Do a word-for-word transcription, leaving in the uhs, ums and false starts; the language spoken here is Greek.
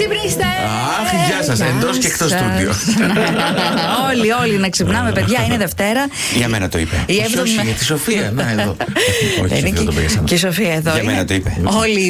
Ξυπνήστε! Αχ, γεια σας, εντός και εκτός στούντιο. Όλοι, όλοι να ξυπνάμε, παιδιά, είναι Δευτέρα. Για μένα το είπε. Η έβδομη- Όχι, για τη Σοφία, να εδώ. Όχι, Είναι δεν το πήγα σαν. και η Σοφία εδώ. Για είναι. μένα το είπε. Όλοι